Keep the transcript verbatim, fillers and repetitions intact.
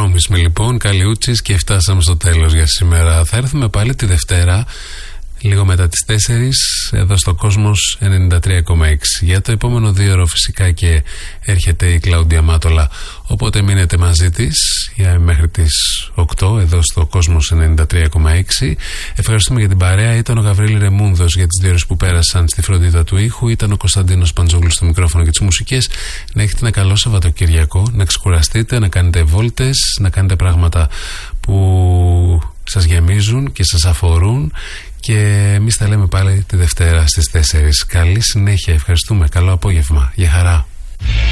Promise Me λοιπόν, Καλιούτσης, και φτάσαμε στο τέλος για σήμερα. Θα έρθουμε πάλι τη Δευτέρα λίγο μετά τις τέσσερις εδώ στο Κόσμος ενενήντα τρία κόμμα έξι. Για το επόμενο δύο ώρο φυσικά και έρχεται η Κλαούντια Μάτολα, οπότε μείνετε μαζί της για μέχρι τις οκτώ εδώ στο Κόσμος ενενήντα τρία κόμμα έξι. Ευχαριστούμε για την παρέα. Ήταν ο Γαβρίλη Ρεμούνδος για τις δύο ώρες που πέρασαν στη φροντίδα του ήχου. Ήταν ο Κωνσταντίνος Παντζόγλους στο μικρόφωνο και τις μουσικές. Να έχετε ένα καλό Σαββατοκυριακό, να ξεκουραστείτε, να κάνετε βόλτες, να κάνετε πράγματα που σας γεμίζουν και σας αφορούν. Και εμείς τα λέμε πάλι τη Δευτέρα στις τέσσερις. Καλή συνέχεια, ευχαριστούμε, καλό απόγευμα, για χαρά.